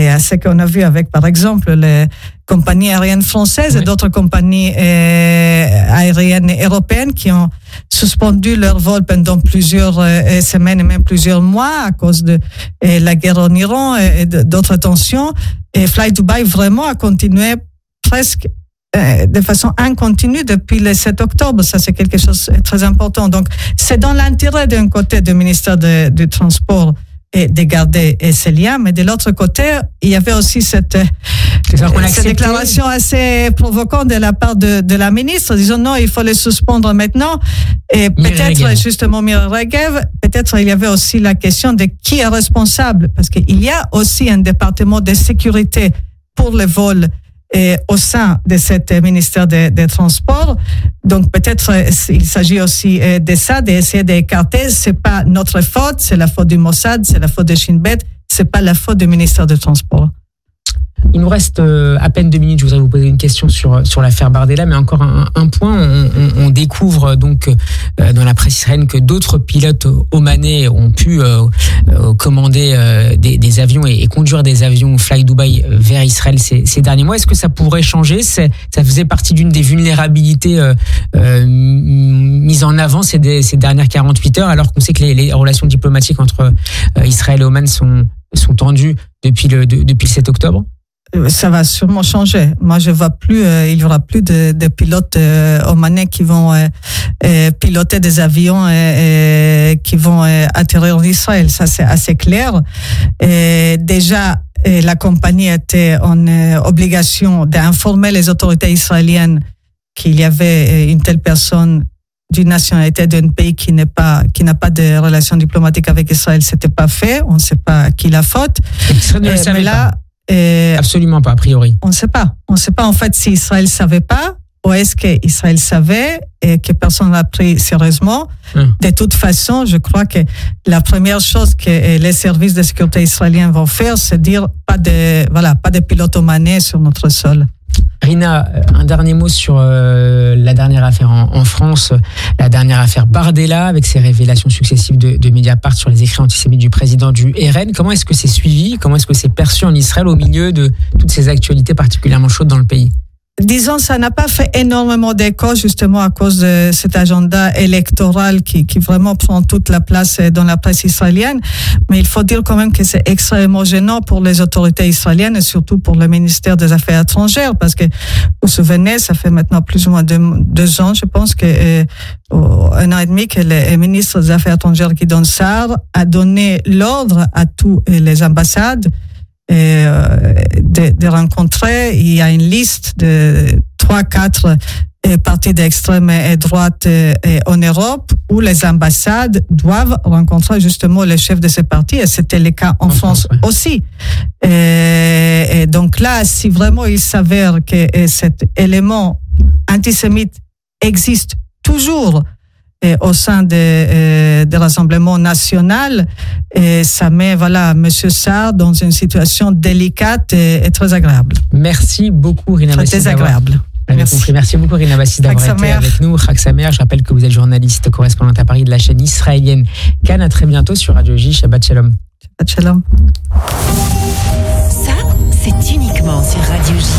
et à ce qu'on a vu avec, par exemple, les compagnies aériennes françaises et d'autres compagnies aériennes européennes qui ont suspendu leur vol pendant plusieurs semaines et même plusieurs mois à cause de la guerre en Iran et d'autres tensions. Et Fly Dubai vraiment a continué presque de façon incontinue depuis le 7 octobre. Ça, c'est quelque chose de très important. Donc, c'est dans l'intérêt d'un côté du ministère du Transport et de garder ces liens, mais de l'autre côté, il y avait aussi cette déclaration assez provocante de la part de la ministre, disant non, il faut les suspendre maintenant. Et peut-être, justement, Miri Regev, peut-être il y avait aussi la question de qui est responsable, parce qu'il y a aussi un département de sécurité pour les vols au sein de ce ministère des Transports. Donc peut-être il s'agit aussi de ça, d'essayer d'écarter. C'est pas notre faute, c'est la faute du Mossad, c'est la faute de Shin Bet, c'est pas la faute du ministère des Transports. Il nous reste à peine 2 minutes. Je voudrais vous poser une question sur l'affaire Bardella, mais encore un point. On découvre donc dans la presse israélienne que d'autres pilotes omanais ont pu commander des avions et conduire des avions Fly Dubai vers Israël ces derniers mois. Est-ce que ça pourrait changer ? Ça faisait partie d'une des vulnérabilités mises en avant ces dernières 48 heures, alors qu'on sait que les relations diplomatiques entre Israël et Oman sont tendues depuis le 7 octobre. Ça va sûrement changer. Moi, je vois plus, il y aura plus de pilotes omanais qui vont piloter des avions qui vont atterrir en Israël. Ça, c'est assez clair. Et déjà, la compagnie était en obligation d'informer les autorités israéliennes qu'il y avait une telle personne d'une nationalité d'un pays qui n'a pas de relations diplomatiques avec Israël. C'était pas fait. On ne sait pas qui la faute. Mais là, absolument pas, a priori. On ne sait pas. On ne sait pas en fait si Israël savait pas ou est-ce qu'Israël savait et que personne l'a pris sérieusement. De toute façon, je crois que la première chose que les services de sécurité israéliens vont faire, c'est dire pas de pilotes omanais sur notre sol. Rina, un dernier mot sur la dernière affaire en France, la dernière affaire Bardella, avec ses révélations successives de Mediapart sur les écrits antisémites du président du RN. Comment est-ce que c'est suivi ? Comment est-ce que c'est perçu en Israël au milieu de toutes ces actualités particulièrement chaudes dans le pays ? Disons, ça n'a pas fait énormément d'écho, justement, à cause de cet agenda électoral qui vraiment prend toute la place dans la presse israélienne. Mais il faut dire quand même que c'est extrêmement gênant pour les autorités israéliennes et surtout pour le ministère des Affaires étrangères, parce que, vous vous souvenez, ça fait maintenant plus ou moins 2 ans, je pense, un an et demi, que le ministre des Affaires étrangères, Gideon Sa'ar, a donné l'ordre à tous les ambassades de rencontrer. Il y a une liste de 3-4 partis d'extrême droite en Europe où les ambassades doivent rencontrer justement les chefs de ces partis, et c'était le cas en France aussi. Et donc là, si vraiment il s'avère que cet élément antisémite existe toujours au sein de Rassemblement national, et ça met Monsieur Sa'ar dans une situation délicate et très agréable. Merci beaucoup, Rina Bassis. Très désagréable. Merci beaucoup, Rina Bassis, d'avoir été avec nous. Chag Sameach, je rappelle que vous êtes journaliste correspondante à Paris de la chaîne israélienne Cannes. À très bientôt sur Radio J. Shabbat Shalom. Shabbat Shalom. Ça, c'est uniquement sur Radio J.